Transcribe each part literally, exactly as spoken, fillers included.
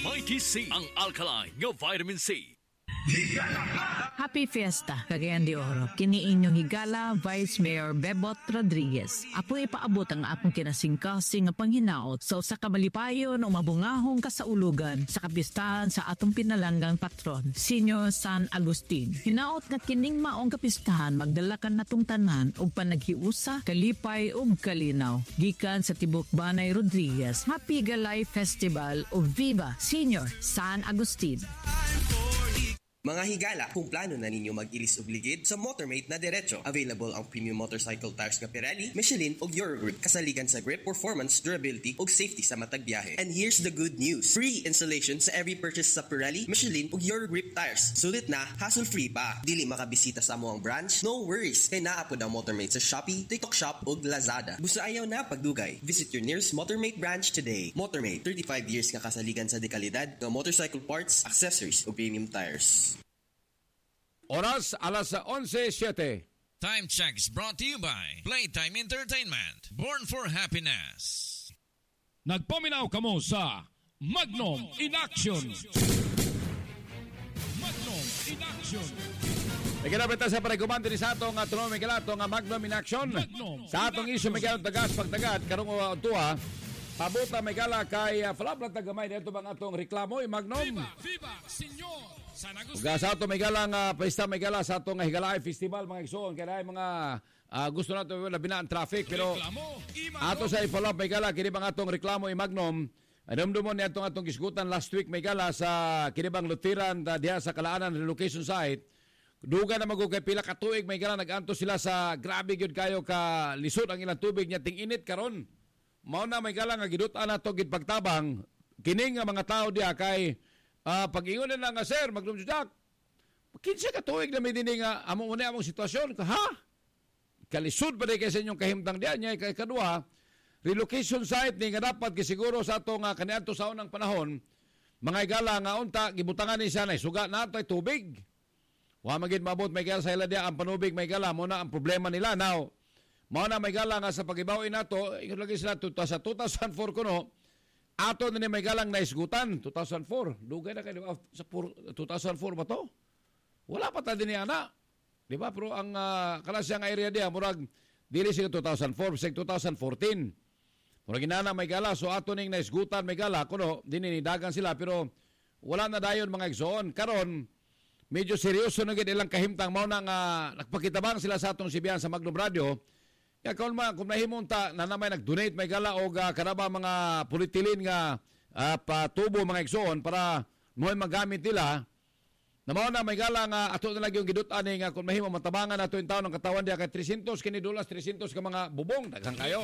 Mighty C ang alkaline nga vitamin C. Happy Fiesta, Cagayan de Oro. Kini inyong higala, Vice Mayor Bebot Rodriguez. Apo ipaabot ang akong kinasingkasing nga panghinaot sa usa ka malipayon o mabungahong kasaulugan sa kapistahan sa atong pinalanggang patron, Senior San Agustin. Hinaot nga kining maong kapistahan magdalakan natong tanan og panaghiusa, kalipay ug kalinaw. Gikan sa Tibok Banay Rodriguez, Happy Galay Festival o Viva Senior San Agustin. Mga higala, kung plano na ninyo mag-ilis og ligid sa Motormate na diretso, available ang premium motorcycle tires nga Pirelli, Michelin ug Eurogrip, kasaligan sa grip, performance, durability ug safety sa matag biyahe. And here's the good news. Free installation sa every purchase sa Pirelli, Michelin ug Eurogrip tires. Sulit na, hassle-free pa. Dili makabisita sa amoang branch? No worries. Kay naa pod ang Motormate sa Shopee, TikTok Shop ug Lazada. Busa ayaw na pagdugay. Visit your nearest Motormate branch today. Motormate, thirty-five years nga kasaligan sa dekalidad ng motorcycle parts, accessories ug premium tires. Oras, alas onse siyete. Time check is brought to you by Playtime Entertainment. Born for happiness. Nagpaminaw kamo sa Magnum in Action. Magnum in Action. Nagkinapit sa parekomando ni sa atong nga tunong Miguelato nga Magnum in Action. Magnum Sa atong iso Miguelato tagas pagtagad karong uh, tuwa. Pabuta Miguela kay uh, Falabla tagamay dito bang atong reklamo i Magnum. Viva, viva, senyor. Uga sa ato may galang uh, pista may gala sa ato nga Higalay Festival mga igsoon kaya mga uh, gusto nato labi na ang traffic pero ato sa i-follow up may gala kini bang atong reklamo i Magnum adamdumon ni atong atong kisgutan last week may gala sa kini bang Lutiran uh, diha sa Kalaanan relocation site duga na magugay pila ka tuig may gala naganto sila sa grabe gyud kayo ka lisod ang ilang tubig nya ting init karon mao na may gala nga gidutan nato gid pagtabang kini nga mga tao diha kay Ah, uh, pag-ingon na nga sir, Magnum Jack. Kinsa ka tuig na may dini nga amo una among sitwasyon ka ha? Kalisod pa di kay sa inyong kahimtang diyan niya kay kadua. Relocation site ni nga dapat gisiguro sa ato nga kaniadto sa unang panahon. Mga igala nga unta gibutangan ni sana suga na tay tubig. Wa magid mabot may gala sa ila dia ang panubig may gala mo na ang problema nila now. Mao na may gala nga sa pagibawi nato, ingon lagi sila tuta sa two thousand four kuno. Ato na ni may galang naisgutan, two thousand four. Dugay na kayo, sa two thousand four ba to? Wala pa ta din ni ana. Di ba? Pero ang uh, kalasyang area diya, murag, dili siya two thousand four, sig two thousand fourteen. Murag inana may gala, so ato ning naisgutan may gala, kuno, dininidagan sila, pero wala na dayon mga igsoon. Karon, medyo seryoso na gid ilang kahimtang, mao na nga, nagpakitabang sila sa atong sibiyan sa Magnum Radio. Ya kung ma kung nahimunta na namay nag-donate may gala og uh, kanaba mga politilin nga uh, patubo mga igsoon para mo magamit nila. Namaw na may gala nga ato na lang yung gidutan nga kung mahimo matabangan nato yung taon ng katawan diya kay three hundred kini dolas three hundred ka mga bubong daghang kayo.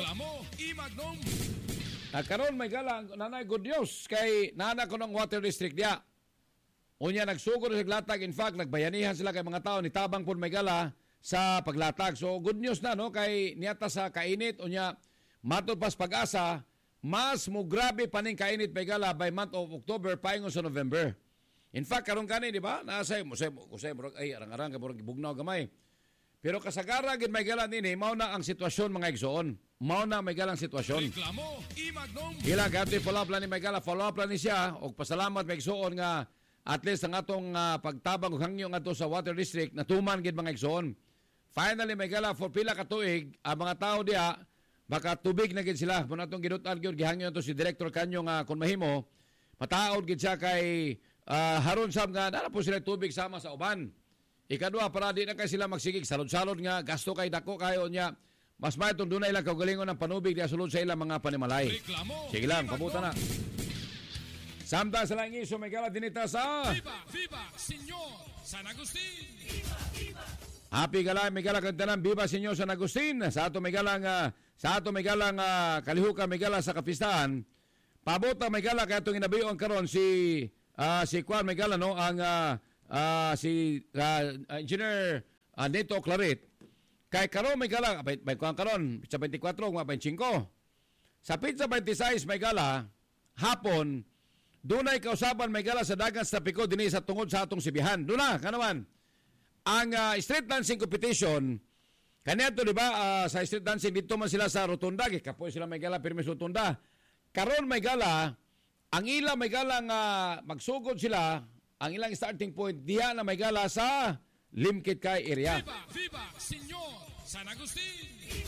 At karon may gala nanay good news kay nana ko ng water district diya. Unya nagsugod sa latag, in fact nagbayanihan sila kay mga tao ni tabang pud may gala sa paglatag. So good news na no kay niyata sa kainit unya matod pas pag-asa mas mo grabe paning kainit may gala by month of October paingon sa November. In fact karon kani di ba nasa mo say mo say ay arang-arang ka murag gibugnaw gamay. Pero kasagara gid may gala nini mao na ang sitwasyon mga igsoon. Mao na may galang sitwasyon. Reklamo i Magnum. Ila gato follow up plan ni may gala follow up plan ni siya og pasalamat may igsoon nga at least ang atong uh, pagtabang ug hangyo ngadto sa water district natuman gid mga igsoon. Finally, may gala for pila ka tuig, ang mga tao diya, baka tubig na gid sila. Muna itong ginutan gid, gihangyo ito si Director Kanyo nga kung mahimo, mataod gid siya kay uh, Haron Sam nga, nara po sila tubig sama sa uban. Ikadua, para di na kay sila magsigig, salod-salod nga, gasto kay dako kayo niya, mas may itong dunay lang kaugalingon ng panubig diya sulod sa ilang mga panimalay. Sige lang, pabuta na. Samtang sa lang iso, may gala dinita sa... Viva, viva, Senyor San Agustin! Viva, viva! Happy gala, may gala kantanan, Viva Senyor San Agustin. Sa ato may galang, uh, sa ato may galang uh, kalihuka may gala sa kapistahan. Pabota may gala kaya itong inabiyo ang karon si uh, si Juan may gala no ang uh, uh, si uh, Engineer uh, Neto Claret. Kay karon may gala, may, may kuan karon sa twenty-four nga twenty-five. Sa pizza twenty-six may gala hapon dunay kausapan may gala sa dagat sa Pico dinhi sa tungod sa atong sibihan. Duna kanaman. Ang uh, street dancing competition, kanito di ba uh, sa street dancing dito man sila sa Rotunda, kapoy sila may gala permis Rotunda. Karon may gala ang ilang may galang uh, magsugod sila, ang ilang starting point diha na may gala sa Limkit kay area. Viva, viva, Senyor San Agustin.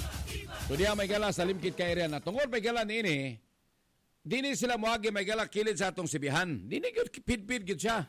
So diha may gala sa Limkit kay area na tungod may gala niini, dini sila moagi may gala kilid sa atong Sibihan. Dini gyud pid-pid gyud siya.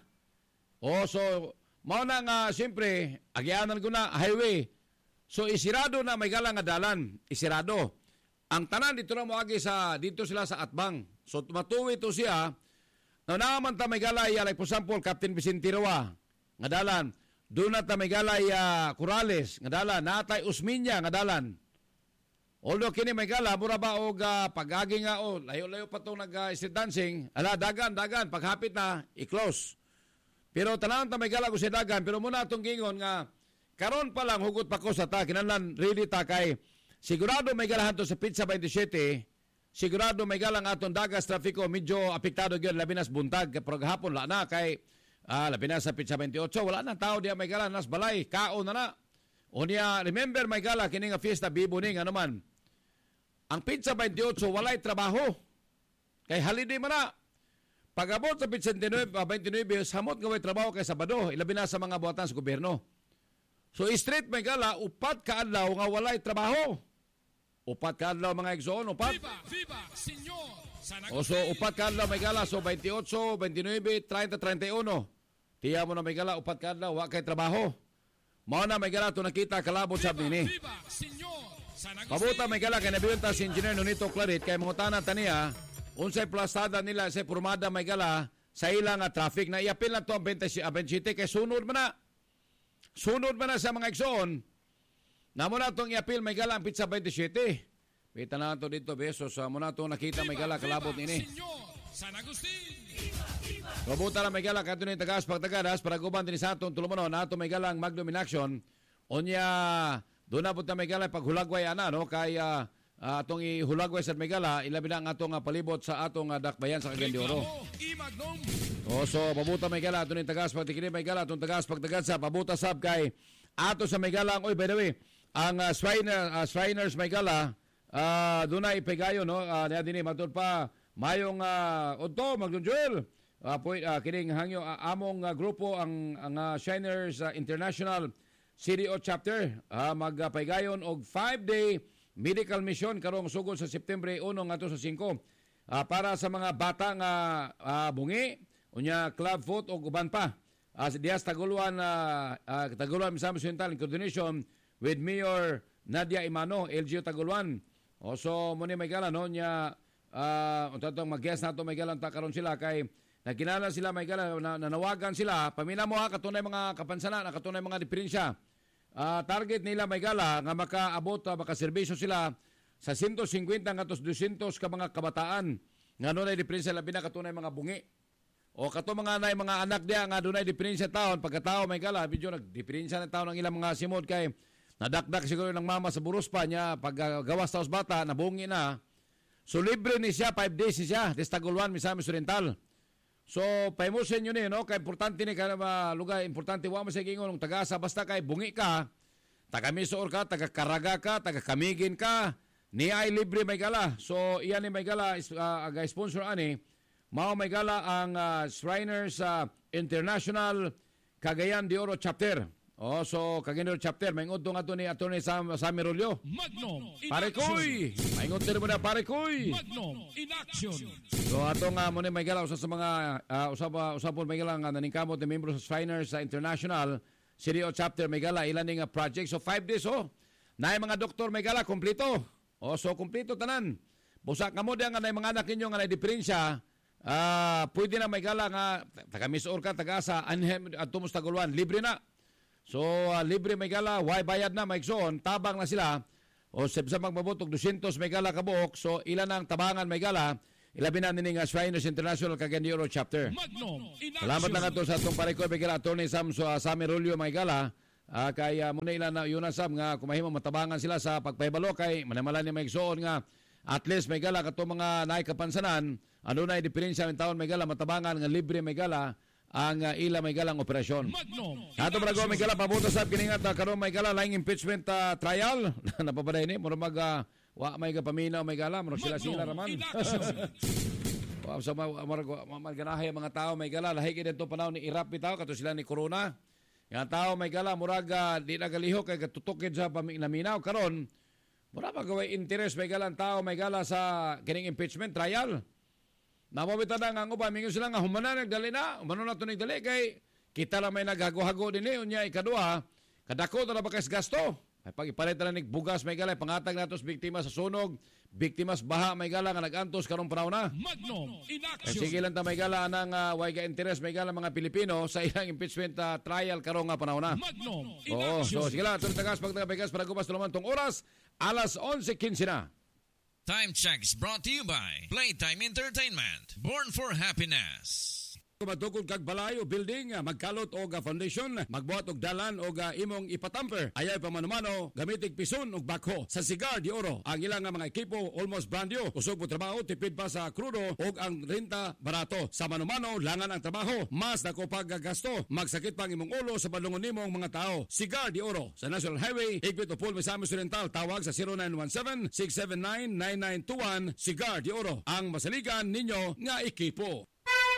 Oh, so mao na nga siyempre agyanan ko na highway. So isirado na may gala nga dalan, isirado. Ang tanan dito na moagi sa dito sila sa Atbang. So matuwi to siya. Na naman ta may gala ya like for example Captain Vicente Roa nga dalan. Doon na ta may galay uh, Corrales, nga dalan, natay Usminya, nga dalan. Although kini may gala, mura ba o uh, pag-agi nga o, layo-layo pa itong nag-street dancing, ala, dagan, dagan, paghapit na, i-close. Pero tanan ta may gala ko si dagan, pero muna itong gingon nga, karon pa lang, hugot pa ko sa ta, kinanlan, ready ta kay, sigurado may galahan to sa Pizza twenty-seven, sigurado may galang atong dagas trafiko, medyo apektado yun, labi nas buntag, pero hapon, la na, kay, Ah, labi na sa Pizza twenty-eight, wala na tao diya may gala, nas balay, kaon na na. O niya, remember may gala, kini nga fiesta, bibuning, ano man. Ang Pizza twenty-eight, walay trabaho. Kay holiday man na. Pag-abot sa Pizza twenty-nine, samot nga may trabaho kay Sabado, ilabi na sa mga buhatan sa gobyerno. So, straight may gala, upat kaadlaw nga walay trabaho. Upat kaadlaw mga igsoon, upat. Viva, viva, Senyor San Agustin. O so, upat kaadlaw may gala, so twenty-eight, twenty-nine, thirty, thirty-one. Tiya mo na may gala, upat ka na, wa kay trabaho. Mao na may gala, ito nakita, kalabot sa nini. Viva, Senyor San Agustin. Pabuta may gala, kay nabiyunta si Engineer Nonito Claret, kay mga tanan taniya, unsay plastada nila, sa purmada may gala, sa ilang uh, traffic, na iapil na ito ang twenty-seven, kay sunod man na. Sunod man na sa mga igsoon, na muna itong iapil may gala, ang Pizza twenty-seven. Kita na ito dito, besos, uh, muna itong nakita may gala, kalabot nini. Senyor San Agustin. Mabuta na may gala kato ni tagas pagtagadas para guban din sa atong tulumanon na ato may galang Magnum in Action. Onya doon na punta may gala paghulagway ana no kay uh, uh, atong ihulagway sa may gala ilabi na ang atong uh, palibot sa atong uh, dakbayan sa Cagayan de Oro. O so mabuta may gala ato ni tagas pagtikini may gala atong tagas pagtagad sa pabuta sab kay ato sa may gala oy by the way ang uh, Shriner, uh, Shriners may gala uh, doon na ipegayo no uh, dinhi matud pa mayong uh, odto magdunjuel. Uh, po, uh, kining hangyo uh, among uh, grupo ang ang uh, Shiners uh, International C D O chapter uh, magpaygayon og five-day medical mission karong sugod sa September one ngadto sa five uh, para sa mga bata nga uh, bungi unya club foot og uban pa uh, dias Taguluan uh, uh, Taguluan Misamis Oriental in coordination with Mayor Nadia Imano L G U Taguluan. Also mo ni may gala no nya uh, untong mag-guest nato may galan ta karon sila kay naginala sila may gala, na, nanawagan sila, pamina mo ha, katunay mga kapansanan, katunay mga diferensya. Uh, target nila may gala, nga makaabot, uh, makaserbisyo sila sa one hundred fifty nga tos two hundred ka mga kabataan. Nga doon ay diferensya, labi na katunay mga bungi. O kato mga na mga anak diya, nga doon ay diferensya taon, pagkatao may gala, video nagdiferensya na taon ng ilang mga simod kay nadakdak siguro ng mama sa burus pa niya, pag uh, gawas taos bata, nabungi na. So libre ni siya, five days ni siya, Destaguluan, Misamis Oriental. So, paimusin nyo ni, no? Kaya importante ni ka na lugar, importante wa mo sa gingon, taga-asa, basta kay bungi ka, taga-misoor ka, taga-karaga ka, taga-kamigin ka, ni ay libre may gala. So, iyan ni may gala, uh, sponsor ani, mao may gala ang uh, Shriners uh, International Cagayan de Oro Chapter. Oh, so Cagayan de Oro Chapter, may ngod nga to ni Atty. Sam, Sammy Rolyo. Magnum in Pare koy! May ngod mo na, pare koy! Magnum in Action. So ato nga mo ni may gala usa sa mga uh, usab usapon may gala nga naningkamot ni membro sa Shriners sa International C D O chapter may gala ilan ning project so five days oh. Naay mga doktor may gala kompleto. Oh so kompleto tanan. Busa kamo diyan nga naay mga anak ninyo nga naay diferensya. Ah uh, pwede na may gala nga taga Misoor ka taga sa Anhem at Tumustaguluan libre na. So uh, libre may gala, why bayad na may igsoon, tabang na sila. O sa magbabotog two hundred may gala kabuok. So ilan ang tabangan may gala? Ilabi na nini nga Shriners International Cagayan de Oro chapter. Magnum in Action. Salamat lang ato sa atong parekoy may gala Atty. Sam so, uh, Sammy Rolyo may gala. Uh, kay uh, muna ilan na yun na Sam nga kumahimo matabangan sila sa pagpahibalo kay manamala ni may igsoon nga at least may gala kato mga naay kapansanan ano na diferensya ng taon may gala matabangan nga libre may gala ang uh, ila may galang operasyon. Ato brago may gala pabuto sab kiningat uh, karon may gala laing impeachment uh, trial napapaday ni mura mag uh, wa may gapaminaw may gala mura sila sila raman. Wow, sa maganahay ang mga tao may gala lahi kay dito panahon ni irap bitaw kato sila ni corona. Nga tao may gala muraga di nagaliho kay katutukid sa paminaminaw karon. Mura pa gaway interest may gala ang tao may gala sa kining impeachment trial. Namamita na nga uban mingon sila nga humana nagdali na, umano na to nagdali kay kita lang may naghago-hago dinhi unya ikaduha kadako na ba kas gasto. Ay pag ipalitan na nig bugas may gala pangatag natos biktima sa sunog. Biktimas baha may gala nga nagantos karong panahon na. Magnum in Eh, action. sige lang ta may gala nang uh, way ka interes may gala mga Pilipino sa ilang impeachment uh, trial karong nga panahon na. Magnum in Oo, action. so sige lang tuloy tagas pag tagabigas para gupas tuluman tong oras alas onse quince na. Time check is brought to you by Playtime Entertainment. Born for happiness. Matukod kag balayo building magkalot og foundation magbuhat og dalan og imong ipatamper ayay pamanumano gamitig pison og bakho sa Cigar de Oro ang ilang mga ekipo almost brand new usog po trabaho tipid pa sa krudo og ang renta barato sa manumano langan ang trabaho mas dako paggasto magsakit pang imong ulo sa balungon nimong mga tao Cigar de Oro sa National Highway Higpit Upol Misamis Oriental tawag sa zero nine one seven, six seven nine, nine nine two one Cigar de Oro ang masaligan ninyo nga ekipo.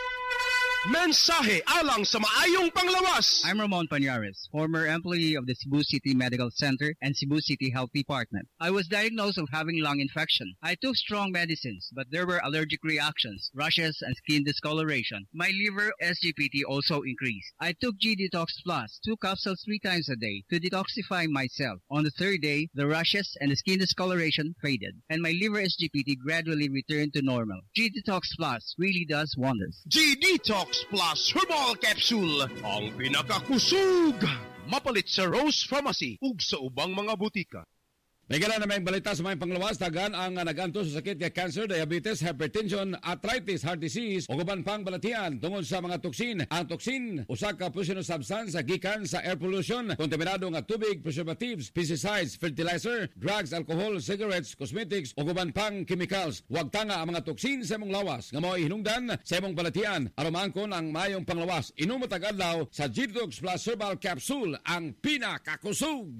Mensahe alang sa maayong panglawas. I'm Ramon Pañares, former employee of the Cebu City Medical Center and Cebu City Health Department. I was diagnosed of having lung infection. I took strong medicines, but there were allergic reactions, rashes, and skin discoloration. My liver S G P T also increased. I took G Detox Plus, two capsules three times a day to detoxify myself. On the third day, the rashes and the skin discoloration faded, and my liver S G P T gradually returned to normal. G Detox Plus really does wonders. G Detox Plus Herbal Capsule, ang pinakakusog. Mapalit sa Rose Pharmacy ug sa ubang mga butika. May gala na may balita sa mga panglawas, tagan ang uh, naganto sa sakit kay cancer, diabetes, hypertension, arthritis, heart disease, o guban pang balatian tungod sa mga toksin. Ang toksin, usa ka poisonous substance sa gikan sa air pollution, kontaminado nga tubig, preservatives, pesticides, fertilizer, drugs, alcohol, cigarettes, cosmetics, o guban pang chemicals. Huwag tanga ang mga toksin sa imong lawas nga mao hinungdan sa imong balatian. Aron maangkon ang mayong panglawas, inumo tag-adlaw sa G Detox Plus Herbal Capsule, ang pinakakusog.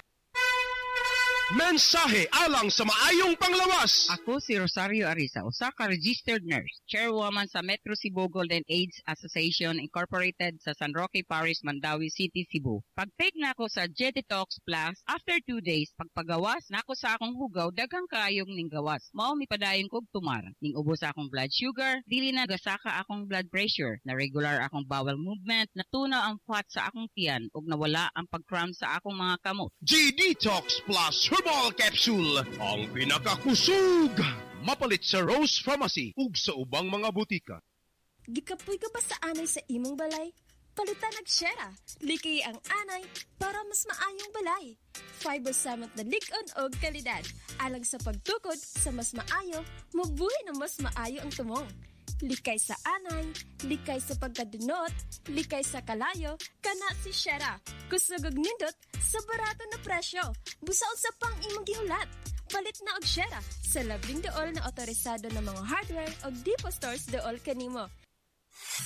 Mensahe alang sa maayong panglawas. Ako si Rosario Arisa, usa ka registered nurse, chairwoman sa Metro Cebu Golden AIDS Association Incorporated sa San Roque Parish, Mandawi City, Cebu. Pag-take na ako sa G Detox Plus, after two days, pagpagawas na ako sa akong hugaw, daghang kaayong ning gawas. Mao mi padayon kog tumar. Ning ubos sa akong blood sugar, dili na gasaka akong blood pressure, na regular akong bowel movement, natunaw ang fat sa akong tiyan, ug nawala ang pag-cramp sa akong mga kamot. G Detox Plus Herbal Capsule, ang pinakakusog. Mapalit sa Rose Pharmacy ug sa ubang mga butika. Gikapoy ka ba sa anay sa imong balay? Palitan og Shera. Liki ang anay para mas maayong balay. Fiber samot na lig-on og kalidad. Alang sa pagtukod sa mas maayo, mabuhi na mas maayo ang tumong. Likay sa anay, likay sa pagkadunot, likay sa kalayo, kana si Shera. Kusugog nindot sa barato na presyo. Busaon sa pang imong gihulat. Palit na og Shera sa labing dool na otorisado ng mga hardware o depot stores dool kanimo.